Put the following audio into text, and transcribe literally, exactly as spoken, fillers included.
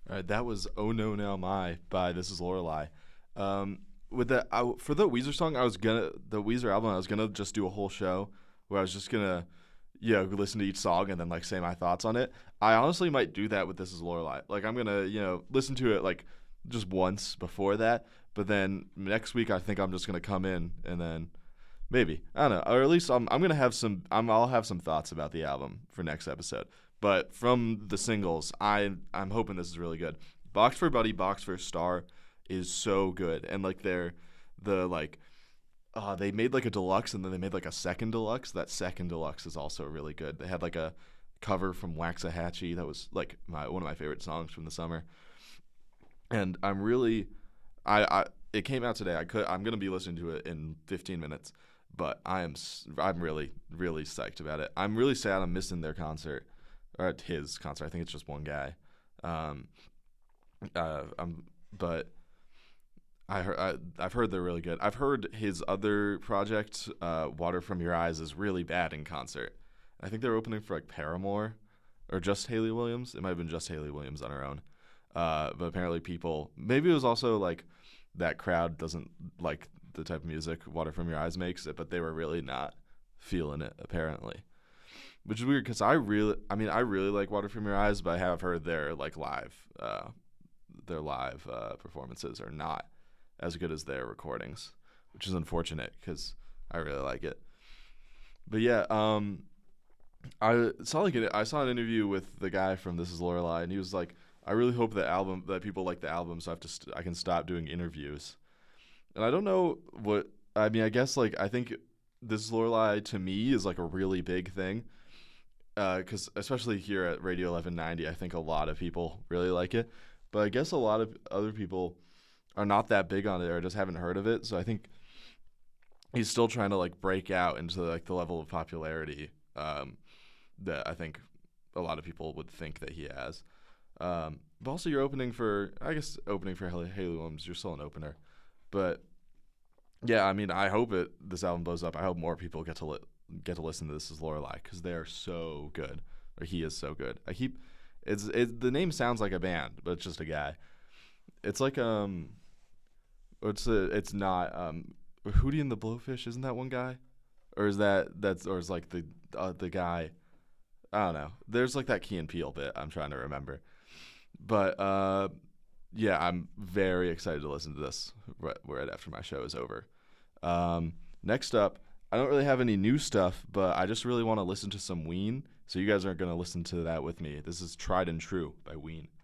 All right, that was "Oh No Now My" by This Is Lorelei. Um, with that, I, for the Weezer song, I was gonna the Weezer album. I was gonna just do a whole show where I was just gonna, yeah, listen to each song and then like say my thoughts on it. I honestly might do that with This Is Lorelei. Like I'm gonna, you know, listen to it like just once before that, but then next week I think I'm just gonna come in and then maybe I don't know, or at least I'm I'm gonna have some. I'm I'll have some thoughts about the album for next episode. But from the singles, I I'm hoping this is really good. Box for Buddy, Box for Star is so good, and like they're the like uh, they made like a deluxe and then they made like a second deluxe. That second deluxe is also really good. They had like a cover from Waxahachie that was like my one of my favorite songs from the summer, and I'm really I, I it came out today. I could I'm gonna be listening to it in fifteen minutes, but I am I'm really really psyched about it. I'm really sad I'm missing their concert or at his concert. I think it's just one guy. Um, uh, um, but I heard I, I've heard they're really good. I've heard his other project, uh, Water from Your Eyes, is really bad in concert. I think they're opening for like Paramore or just Haley Williams. It might have been just Haley Williams on her own. Uh, but apparently people maybe it was also like that crowd doesn't like the type of music Water from Your Eyes makes it, but they were really not feeling it apparently. Which is weird because I really, I mean, I really like Water from Your Eyes, but I have heard their like live, uh, their live uh, performances are not as good as their recordings, which is unfortunate because I really like it. But yeah, um, I saw like an, I saw an interview with the guy from This Is Lorelei, and he was like, "I really hope the album that people like the album, so I have to st- I can stop doing interviews." And I don't know what I mean. I guess like I think This Is Lorelei to me is like a really big thing because uh, especially here at Radio eleven ninety, I think a lot of people really like it. But I guess a lot of other people are not that big on it or just haven't heard of it. So I think he's still trying to like break out into like the level of popularity um, that I think a lot of people would think that he has. Um, but also, you're opening for I guess opening for Haley, Haley Williams. You're still an opener, but yeah, I mean, I hope it this album blows up. I hope more people get to li- get to listen to This Is Lorelei because they are so good, or he is so good. I keep it's it, the name sounds like a band, but it's just a guy. It's like um, it's a, it's not um, Hootie and the Blowfish. Isn't that one guy, or is that that's or is like the uh, the guy? I don't know. There's like that Key and Peele bit. I'm trying to remember, but uh, yeah, I'm very excited to listen to this right, right after my show is over. Um, next up, I don't really have any new stuff, but I just really want to listen to some Ween. So you guys aren't going to listen to that with me. This is Tried and True by Ween.